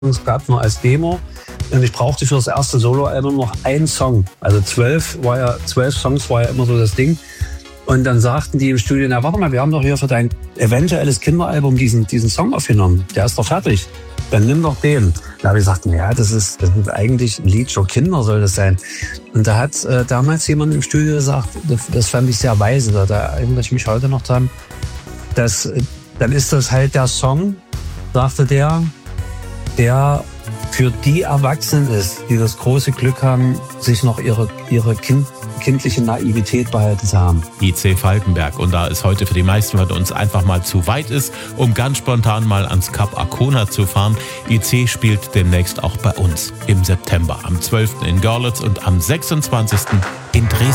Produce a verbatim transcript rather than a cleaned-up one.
Es gab nur als Demo und ich brauchte für das erste Soloalbum noch einen Song. Also zwölf, war ja, zwölf Songs war ja immer so das Ding. Und dann sagten die im Studio, na warte mal, wir haben doch hier für dein eventuelles Kinderalbum diesen, diesen Song aufgenommen. Der ist doch fertig. Dann nimm doch den. Da habe ich gesagt, ja, das ist, das ist eigentlich ein Lied für Kinder, soll das sein. Und da hat äh, damals jemand im Studio gesagt, das, das fand ich sehr weise, da, da erinnere ich mich heute noch dran, dass, äh, dann ist das halt der Song, sagte der, der für die Erwachsenen ist, die das große Glück haben, sich noch ihre, ihre kind, kindliche Naivität behalten zu haben. I C Falkenberg. Und da es heute für die meisten von uns einfach mal zu weit ist, um ganz spontan mal ans Kap Arkona zu fahren, I C spielt demnächst auch bei uns im September. Am zwölften in Görlitz und am sechsundzwanzigsten in Dresden.